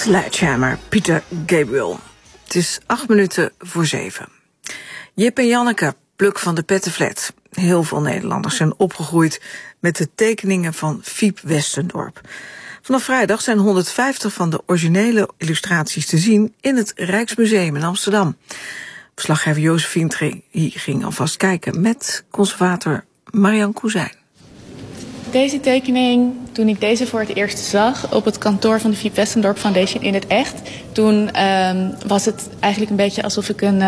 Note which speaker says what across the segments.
Speaker 1: Sledgehammer, Peter Gabriel. Het is 7:08. Jip en Janneke, Pluk van de Pettenflat. Heel veel Nederlanders zijn opgegroeid met de tekeningen van Fiep Westendorp. Vanaf vrijdag zijn 150 van de originele illustraties te zien in het Rijksmuseum in Amsterdam. Verslaggever Josephine ging alvast kijken met conservator Marianne Koezijn.
Speaker 2: Deze tekening, toen ik deze voor het eerst zag op het kantoor van de Fiep Westendorp Foundation in het echt, toen was het eigenlijk een beetje alsof ik een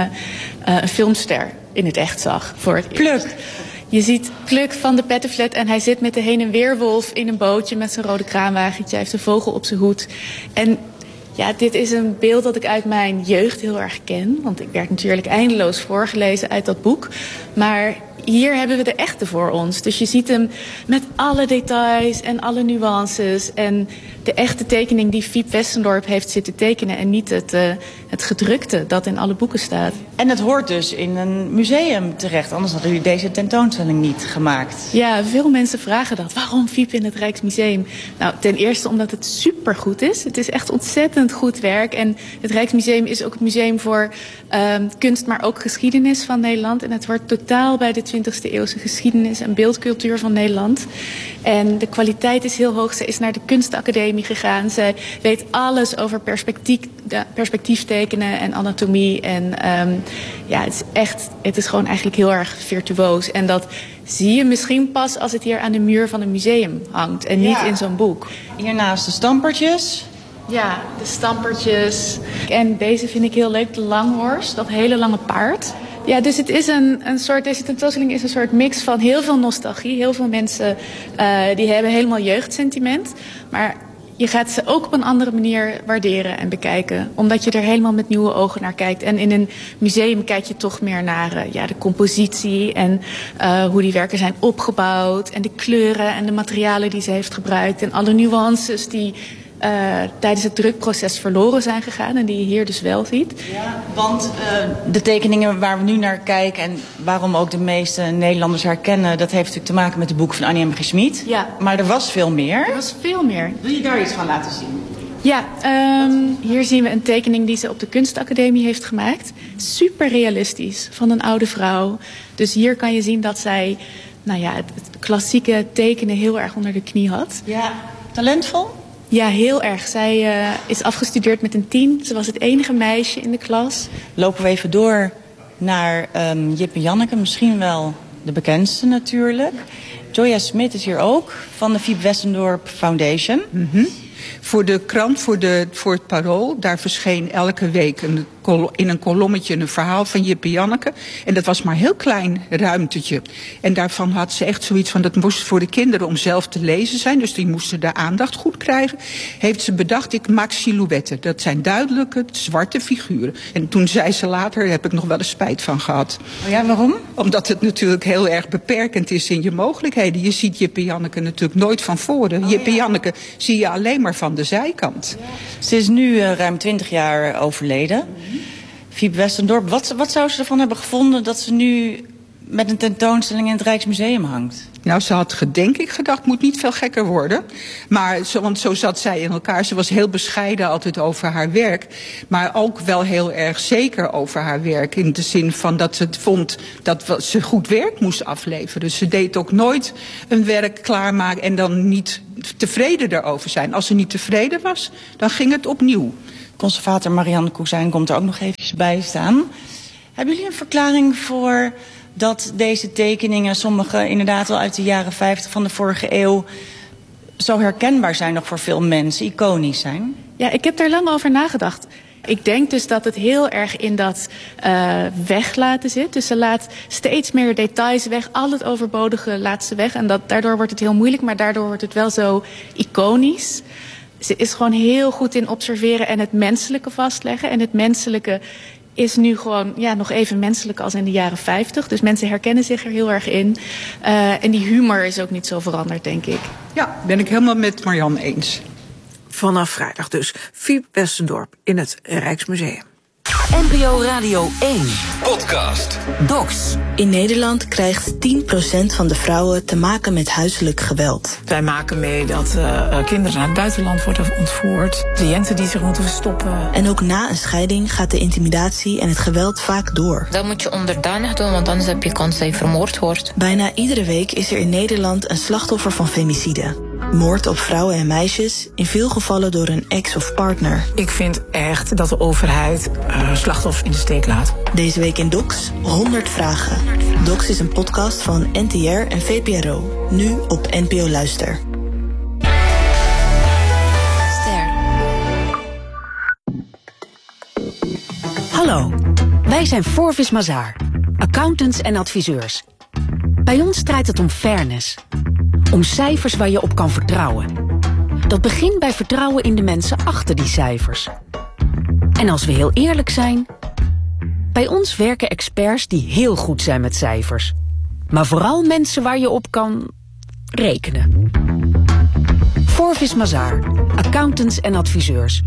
Speaker 2: filmster in het echt zag voor het eerst.
Speaker 3: Pluk.
Speaker 2: Je ziet Pluk van de Pettenflat en hij zit met de heen- en weerwolf in een bootje met zijn rode kraanwagentje. Hij heeft een vogel op zijn hoed. En ja, dit is een beeld dat ik uit mijn jeugd heel erg ken. Want ik werd natuurlijk eindeloos voorgelezen uit dat boek. Maar hier hebben we de echte voor ons. Dus je ziet hem met alle details en alle nuances. En de echte tekening die Fiep Westendorp heeft zitten tekenen. En niet het gedrukte dat in alle boeken staat.
Speaker 3: En het hoort dus in een museum terecht. Anders hadden jullie deze tentoonstelling niet gemaakt.
Speaker 2: Ja, veel mensen vragen dat. Waarom Fiep in het Rijksmuseum? Nou, ten eerste omdat het supergoed is. Het is echt ontzettend goed werk. En het Rijksmuseum is ook het museum voor kunst, maar ook geschiedenis van Nederland. En het hoort totaal bij de 20e eeuwse geschiedenis en beeldcultuur van Nederland. En de kwaliteit is heel hoog. Ze is naar de kunstacademie gegaan. Ze weet alles over perspectief tekenen en anatomie. En ja, het is gewoon eigenlijk heel erg virtuoos. En dat zie je misschien pas als het hier aan de muur van een museum hangt. En niet in zo'n boek.
Speaker 3: Hiernaast de stampertjes.
Speaker 2: Ja, de stampertjes. En deze vind ik heel leuk, de langhorst, dat hele lange paard. Ja, dus het is deze tentoonstelling is een soort mix van heel veel nostalgie. Heel veel mensen die hebben helemaal jeugdsentiment. Maar je gaat ze ook op een andere manier waarderen en bekijken. Omdat je er helemaal met nieuwe ogen naar kijkt. En in een museum kijk je toch meer naar de compositie en hoe die werken zijn opgebouwd. En de kleuren en de materialen die ze heeft gebruikt. En alle nuances die tijdens het drukproces verloren zijn gegaan en die je hier dus wel ziet.
Speaker 3: Ja, want de tekeningen waar we nu naar kijken en waarom ook de meeste Nederlanders herkennen, dat heeft natuurlijk te maken met de boeken van Annie M. G. Schmid.
Speaker 2: Ja.
Speaker 3: Maar er was veel meer.
Speaker 2: Er was veel meer.
Speaker 3: Wil je daar iets van laten zien?
Speaker 2: Ja, hier zien we een tekening die ze op de kunstacademie heeft gemaakt. Super realistisch, van een oude vrouw. Dus hier kan je zien dat zij het klassieke tekenen heel erg onder de knie had.
Speaker 3: Ja, talentvol?
Speaker 2: Ja, heel erg. Zij is afgestudeerd met een 10. Ze was het enige meisje in de klas.
Speaker 3: Lopen we even door naar Jip en Janneke. Misschien wel de bekendste natuurlijk. Joya Smit is hier ook, van de Fiep Westendorp Foundation.
Speaker 4: Mm-hmm. Voor de krant, voor het Parool, daar verscheen elke week in een kolommetje een verhaal van Jip en Janneke. En dat was maar een heel klein ruimtetje. En daarvan had ze echt zoiets van, dat moest voor de kinderen om zelf te lezen zijn. Dus die moesten de aandacht goed krijgen. Heeft ze bedacht, ik maak silhouetten. Dat zijn duidelijke, zwarte figuren. En toen zei ze later, heb ik nog wel eens spijt van gehad.
Speaker 3: Oh ja, waarom?
Speaker 4: Omdat het natuurlijk heel erg beperkend is in je mogelijkheden. Je ziet Jip en Janneke natuurlijk nooit van voren.
Speaker 3: Oh,
Speaker 4: Jip en Janneke zie je alleen maar van de zijkant.
Speaker 3: Ja. Ze is nu ruim 20 jaar overleden. Fiep Westendorp, wat zou ze ervan hebben gevonden dat ze nu met een tentoonstelling in het Rijksmuseum hangt?
Speaker 4: Nou, ze had denk ik gedacht, moet niet veel gekker worden. Maar want zo zat zij in elkaar. Ze was heel bescheiden altijd over haar werk. Maar ook wel heel erg zeker over haar werk. In de zin van dat ze het vond dat ze goed werk moest afleveren. Dus ze deed ook nooit een werk klaarmaken en dan niet tevreden erover zijn. Als ze niet tevreden was, dan ging het opnieuw.
Speaker 3: Conservator Marianne Koezijn komt er ook nog eventjes bij staan. Hebben jullie een verklaring voor dat deze tekeningen, sommige inderdaad wel uit de jaren 50 van de vorige eeuw, zo herkenbaar zijn nog voor veel mensen, iconisch zijn?
Speaker 2: Ja, ik heb daar lang over nagedacht. Ik denk dus dat het heel erg in dat weglaten zit. Dus ze laat steeds meer details weg. Al het overbodige laat ze weg. En daardoor wordt het heel moeilijk, maar daardoor wordt het wel zo iconisch. Ze is gewoon heel goed in observeren en het menselijke vastleggen. En het menselijke is nu gewoon nog even menselijk als in de jaren 50. Dus mensen herkennen zich er heel erg in. En die humor is ook niet zo veranderd, denk ik.
Speaker 4: Ja, ben ik helemaal met Marianne eens.
Speaker 1: Vanaf vrijdag dus. Fiep Westendorp in het Rijksmuseum.
Speaker 5: NPO Radio 1.
Speaker 6: Podcast.
Speaker 5: Docs.
Speaker 7: In Nederland krijgt 10% van de vrouwen te maken met huiselijk geweld.
Speaker 8: Wij maken mee dat kinderen naar het buitenland worden ontvoerd. Cliënten die zich moeten verstoppen.
Speaker 7: En ook na een scheiding gaat de intimidatie en het geweld vaak door.
Speaker 9: Dat moet je onderdanig doen, want anders heb je kans dat je vermoord wordt.
Speaker 7: Bijna iedere week is er in Nederland een slachtoffer van femicide. Moord op vrouwen en meisjes, in veel gevallen door een ex of partner.
Speaker 8: Ik vind echt dat de overheid slachtoffers in de steek laat.
Speaker 7: Deze week in Docs, 100 vragen. Docs is een podcast van NTR en VPRO. Nu op NPO Luister.
Speaker 5: Hallo, wij zijn Forvis Mazars, accountants en adviseurs. Bij ons draait het om fairness. Om cijfers waar je op kan vertrouwen. Dat begint bij vertrouwen in de mensen achter die cijfers. En als we heel eerlijk zijn, bij ons werken experts die heel goed zijn met cijfers. Maar vooral mensen waar je op kan rekenen. Forvis Mazars, accountants en adviseurs.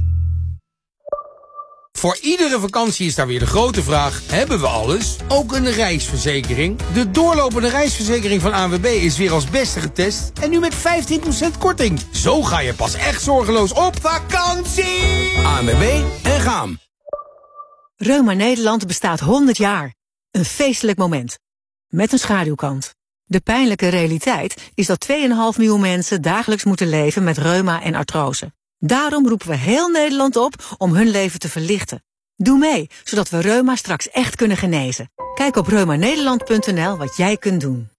Speaker 10: Voor iedere vakantie is daar weer de grote vraag: hebben we alles? Ook een reisverzekering? De doorlopende reisverzekering van ANWB is weer als beste getest en nu met 15% korting. Zo ga je pas echt zorgeloos op vakantie! ANWB en gaan.
Speaker 11: Reuma Nederland bestaat 100 jaar. Een feestelijk moment. Met een schaduwkant. De pijnlijke realiteit is dat 2,5 miljoen mensen dagelijks moeten leven met reuma en artrose. Daarom roepen we heel Nederland op om hun leven te verlichten. Doe mee, zodat we reuma straks echt kunnen genezen. Kijk op reumanederland.nl wat jij kunt doen.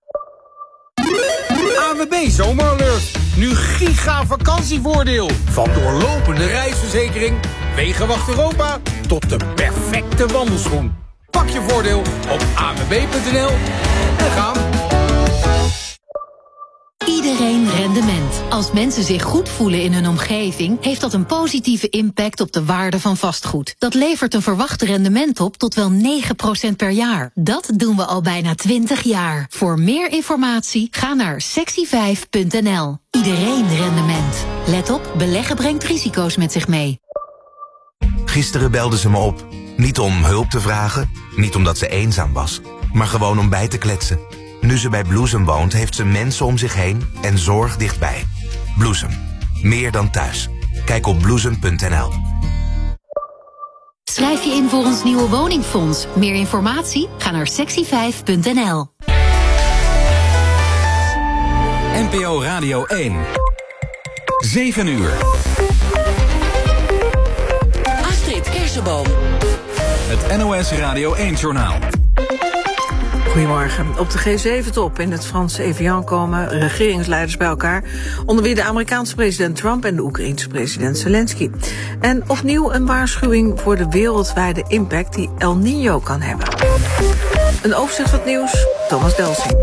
Speaker 10: ANWB Zomeralert. Nu giga vakantievoordeel. Van doorlopende reisverzekering, Wegenwacht Europa tot de perfecte wandelschoen. Pak je voordeel op anwb.nl en gaan.
Speaker 12: Iedereen rendement. Als mensen zich goed voelen in hun omgeving, heeft dat een positieve impact op de waarde van vastgoed. Dat levert een verwacht rendement op tot wel 9% per jaar. Dat doen we al bijna 20 jaar. Voor meer informatie ga naar sexy5.nl. Iedereen rendement. Let op, beleggen brengt risico's met zich mee.
Speaker 6: Gisteren belde ze me op. Niet om hulp te vragen, niet omdat ze eenzaam was, maar gewoon om bij te kletsen. Nu ze bij Bloesem woont, heeft ze mensen om zich heen en zorg dichtbij. Bloesem. Meer dan thuis. Kijk op bloesem.nl.
Speaker 12: Schrijf je in voor ons nieuwe woningfonds. Meer informatie? Ga naar sexy5.nl.
Speaker 6: NPO Radio 1. 7 uur.
Speaker 5: Astrid Kersenboom.
Speaker 6: Het NOS Radio 1-journaal.
Speaker 1: Goedemorgen. Op de G7-top in het Franse Evian komen regeringsleiders bij elkaar, onder wie de Amerikaanse president Trump en de Oekraïense president Zelensky. En opnieuw een waarschuwing voor de wereldwijde impact die El Niño kan hebben. Een overzicht van het nieuws, Thomas Delsing.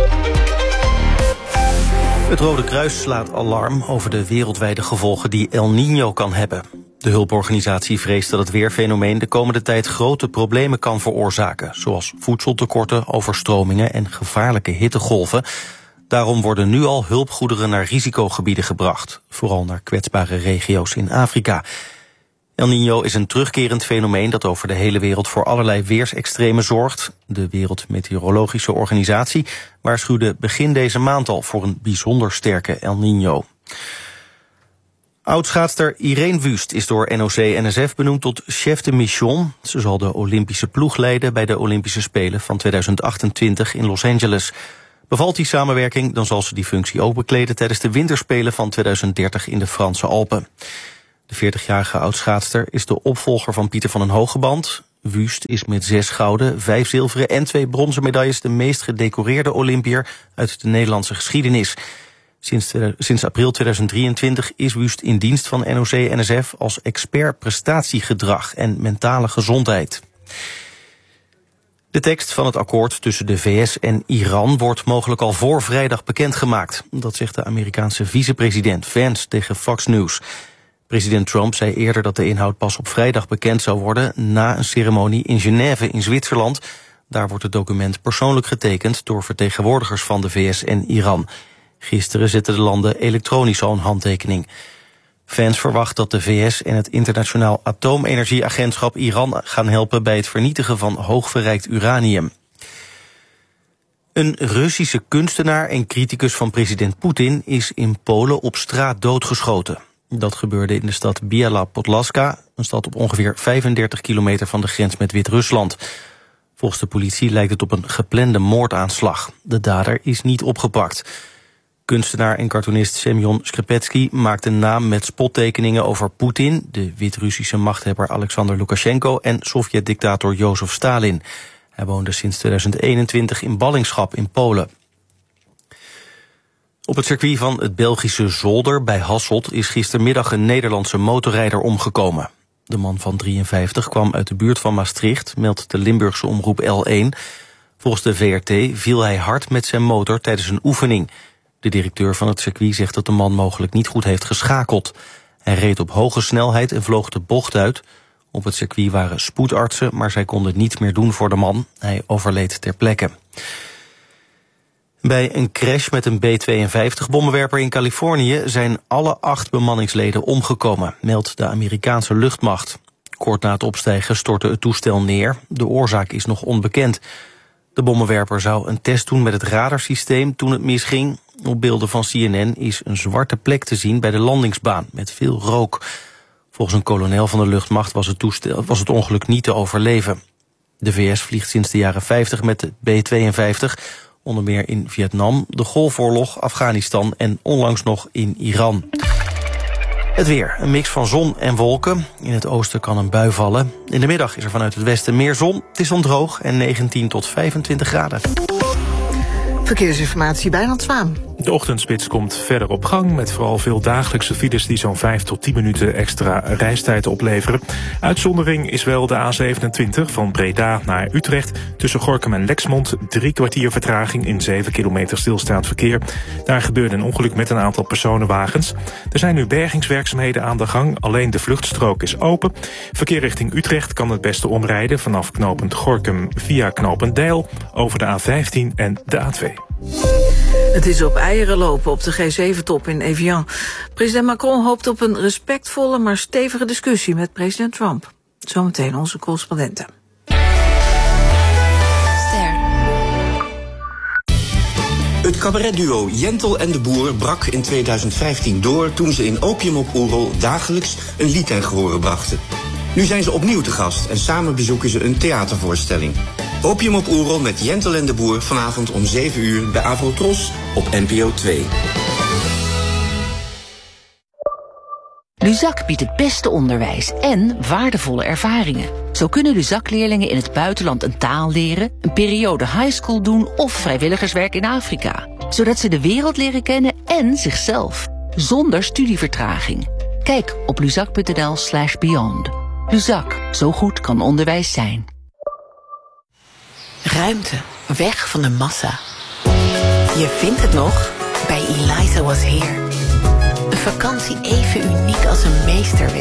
Speaker 13: Het Rode Kruis slaat alarm over de wereldwijde gevolgen die El Niño kan hebben. De hulporganisatie vreest dat het weerfenomeen de komende tijd grote problemen kan veroorzaken, zoals voedseltekorten, overstromingen en gevaarlijke hittegolven. Daarom worden nu al hulpgoederen naar risicogebieden gebracht, vooral naar kwetsbare regio's in Afrika. El Niño is een terugkerend fenomeen dat over de hele wereld voor allerlei weersextremen zorgt. De Wereldmeteorologische Organisatie waarschuwde begin deze maand al voor een bijzonder sterke El Niño. Oudschaatster Irene Wüst is door NOC-NSF benoemd tot chef de mission. Ze zal de Olympische ploeg leiden bij de Olympische Spelen van 2028 in Los Angeles. Bevalt die samenwerking, dan zal ze die functie ook bekleden tijdens de winterspelen van 2030 in de Franse Alpen. De 40-jarige oudschaatster is de opvolger van Pieter van den Hogeband. Wüst is met 6 gouden, 5 zilveren en 2 bronzen medailles de meest gedecoreerde Olympiër uit de Nederlandse geschiedenis. Sinds april 2023 is Wüst in dienst van NOC-NSF als expert prestatiegedrag en mentale gezondheid. De tekst van het akkoord tussen de VS en Iran wordt mogelijk al voor vrijdag bekendgemaakt. Dat zegt de Amerikaanse vicepresident Vance tegen Fox News. President Trump zei eerder dat de inhoud pas op vrijdag bekend zou worden na een ceremonie in Genève in Zwitserland. Daar wordt het document persoonlijk getekend door vertegenwoordigers van de VS en Iran. Gisteren zetten de landen elektronisch al een handtekening. Vance verwacht dat de VS en het Internationaal Atoomenergieagentschap Iran gaan helpen bij het vernietigen van hoogverrijkt uranium. Een Russische kunstenaar en criticus van president Poetin is in Polen op straat doodgeschoten. Dat gebeurde in de stad Biała Podlaska, een stad op ongeveer 35 kilometer van de grens met Wit-Rusland. Volgens de politie lijkt het op een geplande moordaanslag. De dader is niet opgepakt. Kunstenaar en cartoonist Semyon Skripetsky maakte een naam met spottekeningen over Poetin, de Wit-Russische machthebber Alexander Lukasjenko en Sovjet-dictator Jozef Stalin. Hij woonde sinds 2021 in ballingschap in Polen. Op het circuit van het Belgische Zolder bij Hasselt is gistermiddag een Nederlandse motorrijder omgekomen. De man van 53 kwam uit de buurt van Maastricht, meldt de Limburgse omroep L1. Volgens de VRT viel hij hard met zijn motor tijdens een oefening. De directeur van het circuit zegt dat de man mogelijk niet goed heeft geschakeld. Hij reed op hoge snelheid en vloog de bocht uit. Op het circuit waren spoedartsen, maar zij konden niets meer doen voor de man. Hij overleed ter plekke. Bij een crash met een B-52-bommenwerper in Californië zijn alle 8 bemanningsleden omgekomen, meldt de Amerikaanse luchtmacht. Kort na het opstijgen stortte het toestel neer. De oorzaak is nog onbekend. De bommenwerper zou een test doen met het radarsysteem toen het misging. Op beelden van CNN is een zwarte plek te zien bij de landingsbaan met veel rook. Volgens een kolonel van de luchtmacht was het ongeluk niet te overleven. De VS vliegt sinds de jaren 50 met de B-52, onder meer in Vietnam, de Golfoorlog, Afghanistan en onlangs nog in Iran. Het weer, een mix van zon en wolken. In het oosten kan een bui vallen. In de middag is er vanuit het westen meer zon. Het is dan droog en 19 tot 25 graden.
Speaker 1: Verkeersinformatie bij Wijnand Zwaan.
Speaker 14: De ochtendspits komt verder op gang met vooral veel dagelijkse files die zo'n 5 tot 10 minuten extra reistijd opleveren. Uitzondering is wel de A27 van Breda naar Utrecht. Tussen Gorinchem en Lexmond 3 kwartier vertraging in 7 kilometer stilstaand verkeer. Daar gebeurde een ongeluk met een aantal personenwagens. Er zijn nu bergingswerkzaamheden aan de gang, alleen de vluchtstrook is open. Verkeer richting Utrecht kan het beste omrijden vanaf knooppunt Gorinchem via knooppunt Deil over de A15 en de A2.
Speaker 1: Het is op eieren lopen op de G7-top in Evian. President Macron hoopt op een respectvolle, maar stevige discussie met president Trump. Zometeen onze correspondenten.
Speaker 15: Het cabaretduo Jentel en de Boer brak in 2015 door toen ze in Opium op Oerol dagelijks een lied ten gehore brachten. Nu zijn ze opnieuw te gast en samen bezoeken ze een theatervoorstelling. Opium op Oerol met Jentel en de Boer vanavond om 7 uur bij Avrotros op NPO 2.
Speaker 16: Luzak biedt het beste onderwijs en waardevolle ervaringen. Zo kunnen Luzak-leerlingen in het buitenland een taal leren, een periode highschool doen of vrijwilligerswerk in Afrika. Zodat ze de wereld leren kennen en zichzelf. Zonder studievertraging. Kijk op luzak.nl/beyond. Luzak, zo goed kan onderwijs zijn.
Speaker 17: Ruimte, weg van de massa. Je vindt het nog bij Eliza Was Here. Een vakantie even uniek als een meesterwerk.